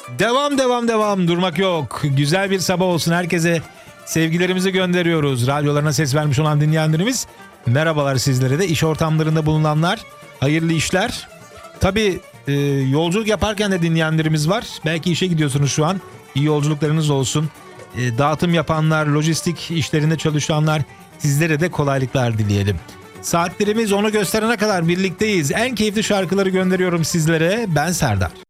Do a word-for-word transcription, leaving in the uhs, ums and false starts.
Devam devam devam, durmak yok. Güzel bir sabah olsun, herkese sevgilerimizi gönderiyoruz. Radyolarına ses vermiş olan dinleyenlerimiz, merhabalar sizlere de. İş ortamlarında bulunanlar, hayırlı işler. Tabii e, yolculuk yaparken de dinleyenlerimiz var. Belki işe gidiyorsunuz şu an, iyi yolculuklarınız olsun. E, dağıtım yapanlar, lojistik işlerinde çalışanlar, sizlere de kolaylıklar dileyelim. Saatlerimiz onu gösterene kadar birlikteyiz. En keyifli şarkıları gönderiyorum sizlere. Ben Serdar.